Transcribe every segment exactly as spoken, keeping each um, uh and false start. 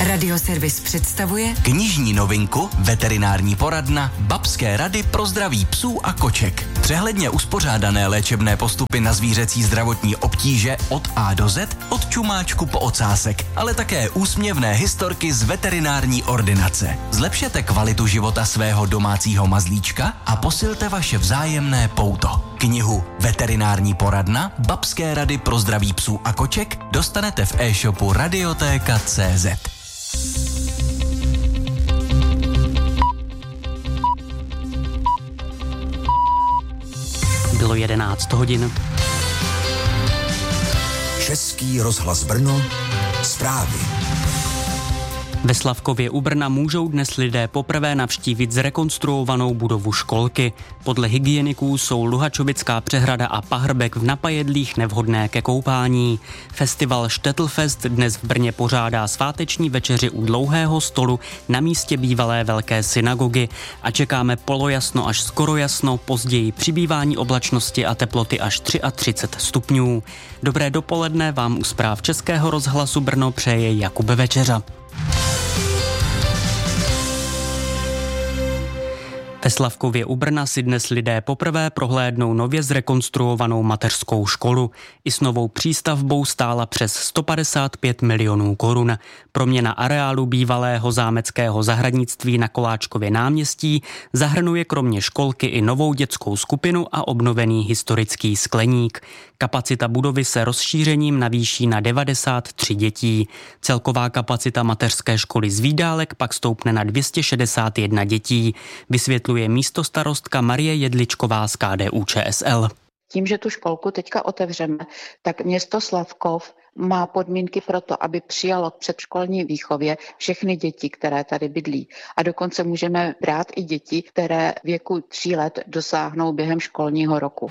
Radioservis představuje knižní novinku Veterinární poradna Babské rady pro zdraví psů a koček. Přehledně uspořádané léčebné postupy na zvířecí zdravotní obtíže od A do Z, od čumáčku po ocásek, ale také úsměvné historky z veterinární ordinace. Zlepšete kvalitu života svého domácího mazlíčka a posilte vaše vzájemné pouto. Knihu Veterinární poradna Babské rady pro zdraví psů a koček dostanete v e-shopu radiotéka tečka cé zet. Bylo jedenáct hodin. Český rozhlas Brno, zprávy. Ve Slavkově u Brna můžou dnes lidé poprvé navštívit zrekonstruovanou budovu školky. Podle hygieniků jsou Luhačovická přehrada a Pahrbek v Napajedlích nevhodné ke koupání. Festival Štettlfest dnes v Brně pořádá sváteční večeři u dlouhého stolu na místě bývalé velké synagogy a čekáme polojasno až skoro jasno, později přibývání oblačnosti a teploty až třicet tři stupňů. Dobré dopoledne vám u zpráv Českého rozhlasu Brno přeje Jakub Večeřa. Ve Slavkově u Brna si dnes lidé poprvé prohlédnou nově zrekonstruovanou mateřskou školu. I s novou přístavbou stála přes sto padesát pět milionů korun. Proměna areálu bývalého zámeckého zahradnictví na Koláčkově náměstí zahrnuje kromě školky i novou dětskou skupinu a obnovený historický skleník. Kapacita budovy se rozšířením navýší na devadesát tři dětí. Celková kapacita mateřské školy z Vídálek pak stoupne na dvě stě šedesát jedna dětí. Vysvětluje místostarostka Marie Jedličková z K D U Č S L. Tím, že tu školku teďka otevřeme, tak město Slavkov má podmínky pro to, aby přijalo k předškolní výchově všechny děti, které tady bydlí. A dokonce můžeme brát i děti, které věku tří let dosáhnou během školního roku.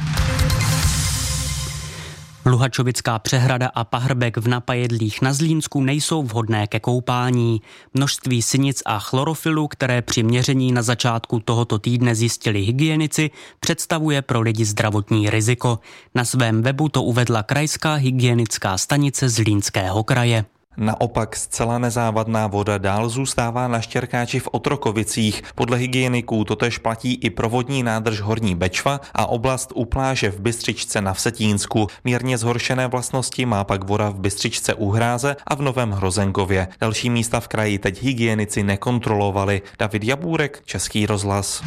Luhačovická přehrada a Pahrbek v Napajedlích na Zlínsku nejsou vhodné ke koupání. Množství sinic a chlorofilu, které při měření na začátku tohoto týdne zjistili hygienici, představuje pro lidi zdravotní riziko. Na svém webu to uvedla krajská hygienická stanice Zlínského kraje. Naopak zcela nezávadná voda dál zůstává na Štěrkáči v Otrokovicích. Podle hygieniků totéž platí i pro vodní nádrž Horní Bečva a oblast u pláže v Bystřičce na Vsetínsku. Mírně zhoršené vlastnosti má pak voda v Bystřičce u Hráze a v Novém Hrozenkově. Další místa v kraji teď hygienici nekontrolovali. David Jabůrek, Český rozhlas.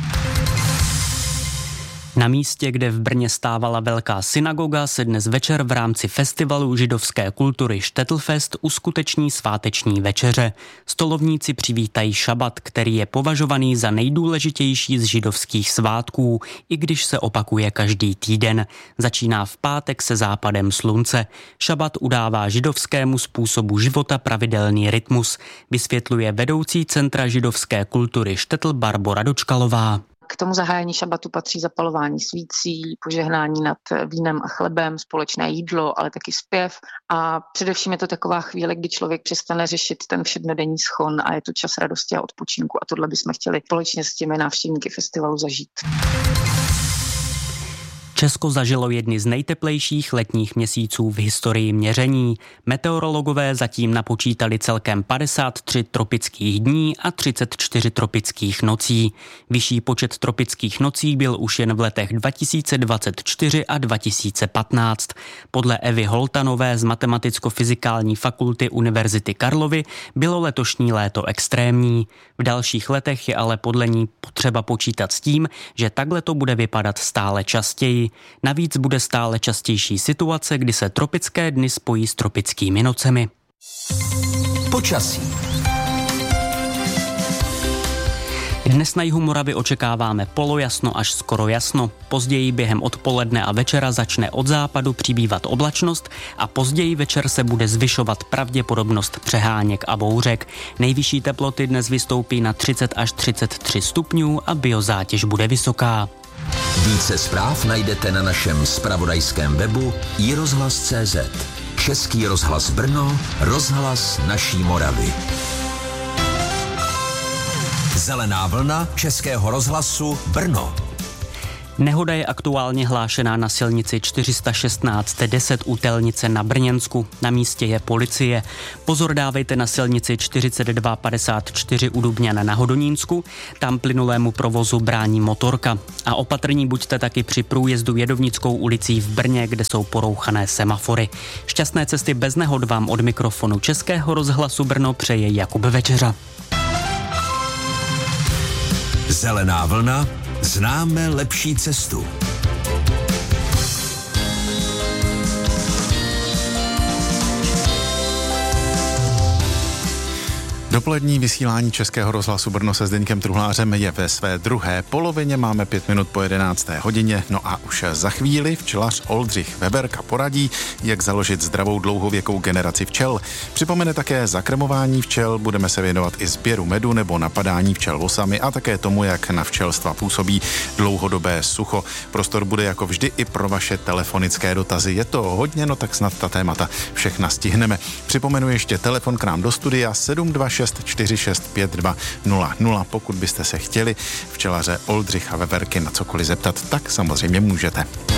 Na místě, kde v Brně stávala velká synagoga, se dnes večer v rámci festivalu židovské kultury Štettlfest uskuteční sváteční večeře. Stolovníci přivítají šabat, který je považovaný za nejdůležitější z židovských svátků, i když se opakuje každý týden. Začíná v pátek se západem slunce. Šabat udává židovskému způsobu života pravidelný rytmus, vysvětluje vedoucí Centra židovské kultury Štettl Barbora Dočkalová. K tomu zahájení šabatu patří zapalování svící, požehnání nad vínem a chlebem, společné jídlo, ale taky zpěv. A především je to taková chvíle, kdy člověk přestane řešit ten všednodenní schon a je to čas radosti a odpočinku. A tohle bychom chtěli společně s těmi návštěvníky festivalu zažít. Česko zažilo jedny z nejteplejších letních měsíců v historii měření. Meteorologové zatím napočítali celkem padesát tři tropických dní a třicet čtyři tropických nocí. Vyšší počet tropických nocí byl už jen v letech dva tisíce dvacet čtyři a dva tisíce patnáct. Podle Evy Holtanové z Matematicko-fyzikální fakulty Univerzity Karlovy bylo letošní léto extrémní. V dalších letech je ale podle ní potřeba počítat s tím, že takhle to bude vypadat stále častěji. Navíc bude stále častější situace, kdy se tropické dny spojí s tropickými nocemi. Počasí. Dnes na jihu Moravy očekáváme polojasno až skoro jasno. Později během odpoledne a večera začne od západu přibývat oblačnost a později večer se bude zvyšovat pravděpodobnost přeháněk a bouřek. Nejvyšší teploty dnes vystoupí na třicet až třicet tři stupňů a biozátěž bude vysoká. Více zpráv najdete na našem zpravodajském webu i rozhlas tečka cé zet. Český rozhlas Brno, rozhlas naší Moravy. Zelená vlna Českého rozhlasu Brno. Nehoda je aktuálně hlášená na silnici čtyři sta šestnáct deset u Telnice na Brněnsku. Na místě je policie. Pozor dávejte na silnici čtyřicet dva padesát čtyři u Dubňana na Hodonínsku. Tam plynulému provozu brání motorka. A opatrní buďte taky při průjezdu Jedovnickou ulicí v Brně, kde jsou porouchané semafory. Šťastné cesty bez nehod vám od mikrofonu Českého rozhlasu Brno přeje Jakub Večeřa. Zelená vlna. Známe lepší cestu. Dopolední vysílání Českého rozhlasu Brno se Zdeňkem Truhlářem je ve své druhé polovině. Máme pět minut po jedenácté hodině. No a už za chvíli včelař Oldřich Veberka poradí, jak založit zdravou dlouhověkou generaci včel. Připomene také zakrmování včel, budeme se věnovat i sběru medu nebo napadání včel vosami a také tomu, jak na včelstva působí dlouhodobé sucho. Prostor bude jako vždy i pro vaše telefonické dotazy. Je to hodně, no tak snad ta témata všechna stihneme. Připomenu ještě telefon k nám do studia sedm dva šest čtyři šest pět dva nula nula. Pokud byste se chtěli včelaře Oldřicha Veberky na cokoliv zeptat, tak samozřejmě můžete.